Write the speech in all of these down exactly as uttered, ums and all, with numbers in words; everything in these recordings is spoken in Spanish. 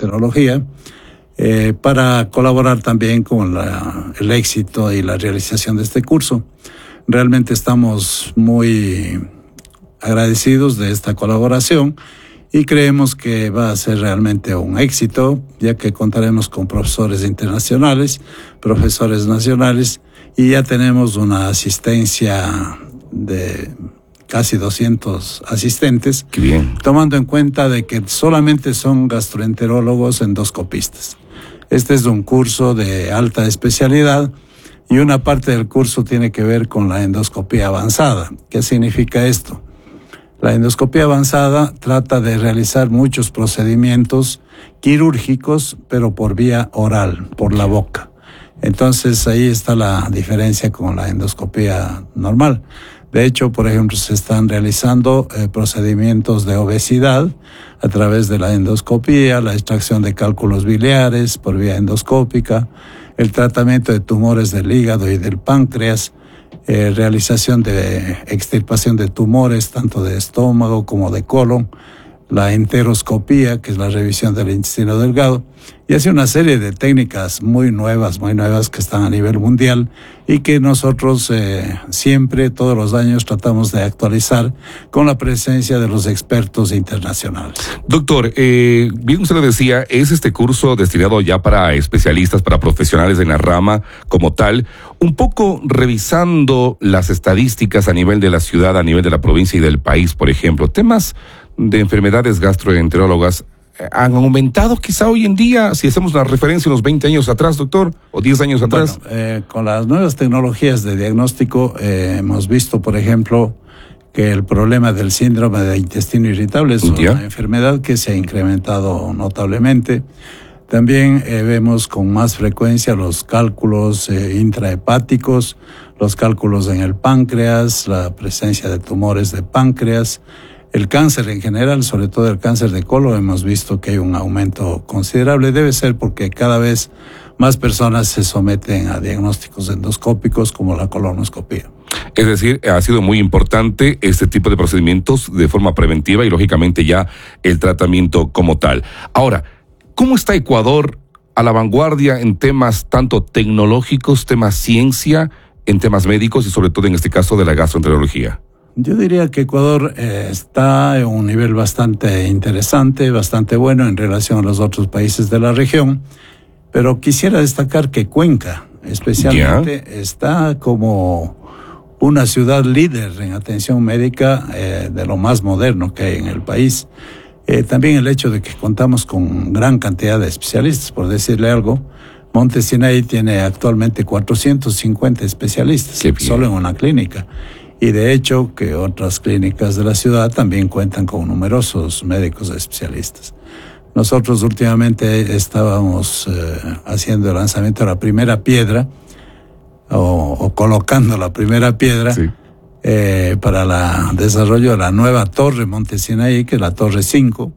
gastroenterología, eh, para colaborar también con la, el éxito y la realización de este curso. Realmente estamos muy agradecidos de esta colaboración y creemos que va a ser realmente un éxito, ya que contaremos con profesores internacionales, profesores nacionales, y ya tenemos una asistencia de casi doscientos asistentes. Qué bien. Tomando en cuenta de que solamente son gastroenterólogos endoscopistas. Este es un curso de alta especialidad y una parte del curso tiene que ver con la endoscopía avanzada. ¿Qué significa esto? La endoscopía avanzada trata de realizar muchos procedimientos quirúrgicos, pero por vía oral, por la boca. Entonces ahí está la diferencia con la endoscopía normal. De hecho, por ejemplo, se están realizando eh, procedimientos de obesidad a través de la endoscopía, la extracción de cálculos biliares por vía endoscópica, el tratamiento de tumores del hígado y del páncreas, eh, realización de extirpación de tumores tanto de estómago como de colon, la enteroscopía, que es la revisión del intestino delgado, y así una serie de técnicas muy nuevas, muy nuevas que están a nivel mundial y que nosotros eh, siempre, todos los años, tratamos de actualizar con la presencia de los expertos internacionales. Doctor, eh, bien usted lo decía, es este curso destinado ya para especialistas, para profesionales en la rama como tal, un poco revisando las estadísticas a nivel de la ciudad, a nivel de la provincia y del país, por ejemplo, temas de enfermedades gastroenterólogas han aumentado quizá hoy en día, si hacemos una referencia unos veinte años atrás, doctor, o diez años atrás. Bueno, eh, con las nuevas tecnologías de diagnóstico eh, hemos visto, por ejemplo, que el problema del síndrome de intestino irritable es ¿Ya? una enfermedad que se ha incrementado notablemente. También eh, vemos con más frecuencia los cálculos eh, intrahepáticos, los cálculos en el páncreas, la presencia de tumores de páncreas. El cáncer en general, sobre todo el cáncer de colon, hemos visto que hay un aumento considerable. Debe ser porque cada vez más personas se someten a diagnósticos endoscópicos como la colonoscopía. Es decir, ha sido muy importante este tipo de procedimientos de forma preventiva y lógicamente ya el tratamiento como tal. Ahora, ¿cómo está Ecuador a la vanguardia en temas tanto tecnológicos, temas ciencia, en temas médicos y sobre todo en este caso de la gastroenterología? Yo diría que Ecuador eh, está en un nivel bastante interesante, bastante bueno en relación a los otros países de la región, pero quisiera destacar que Cuenca, especialmente, yeah. está como una ciudad líder en atención médica eh, de lo más moderno que hay en el país. Eh, también el hecho de que contamos con gran cantidad de especialistas, por decirle algo. Monte Sinaí tiene actualmente cuatrocientos cincuenta especialistas, solo en una clínica. Y de hecho que otras clínicas de la ciudad también cuentan con numerosos médicos especialistas. Nosotros últimamente estábamos eh, haciendo el lanzamiento de la primera piedra o, o colocando la primera piedra sí. eh, para el desarrollo de la nueva torre Monte Sinaí, que es la torre cinco.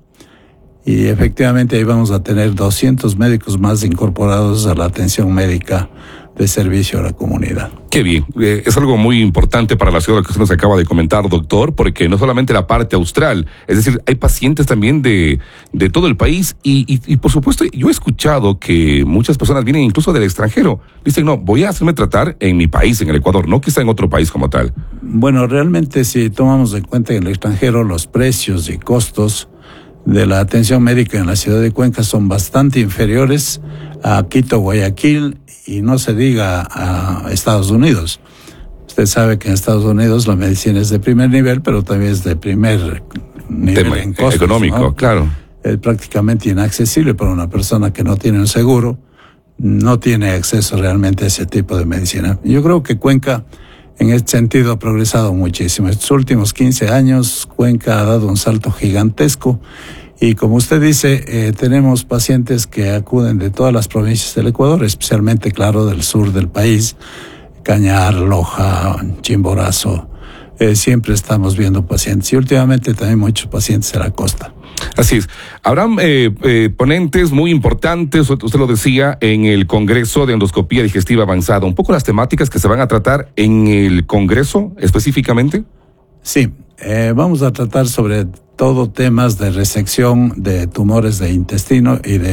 Y efectivamente ahí vamos a tener doscientos médicos más incorporados a la atención médica de servicio a la comunidad. Qué bien, eh, es algo muy importante para la ciudad que usted nos acaba de comentar, doctor, porque no solamente la parte austral, es decir, hay pacientes también de, de todo el país y, y, y por supuesto yo he escuchado que muchas personas vienen incluso del extranjero, dicen no, voy a hacerme tratar en mi país, en el Ecuador, no quizá en otro país como tal. Bueno, realmente si tomamos en cuenta en el extranjero los precios y costos de la atención médica en la ciudad de Cuenca son bastante inferiores a Quito, Guayaquil y no se diga a Estados Unidos. Usted sabe que en Estados Unidos la medicina es de primer nivel, pero también es de primer nivel Tema en costos, económico, ¿no? Claro. Es prácticamente inaccesible para una persona que no tiene un seguro, no tiene acceso realmente a ese tipo de medicina. Yo creo que Cuenca en este sentido ha progresado muchísimo. Estos últimos quince años Cuenca ha dado un salto gigantesco y como usted dice, eh, tenemos pacientes que acuden de todas las provincias del Ecuador, especialmente, claro, del sur del país, Cañar, Loja, Chimborazo. Eh, siempre estamos viendo pacientes y últimamente también muchos pacientes de la costa. Así es. Habrán eh, eh, ponentes muy importantes, usted lo decía, en el Congreso de Endoscopía Digestiva Avanzada. ¿Un poco las temáticas que se van a tratar en el Congreso específicamente? Sí, eh, vamos a tratar sobre todo temas de resección de tumores de intestino y de